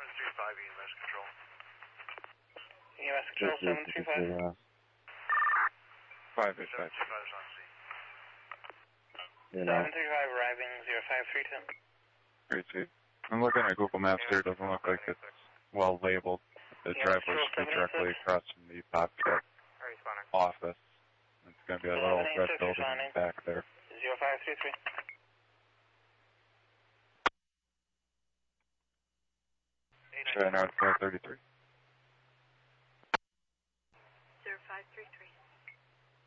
EMS control. EMS control 735. 585. 735 is on scene. 735 arriving 0532. Great, see. I'm looking at Google Maps here. It doesn't look like it's well labeled. The driveway should be directly across from the Bobcat office. It's going to be a little red building in the back there. 0533. Sure, now it's 533.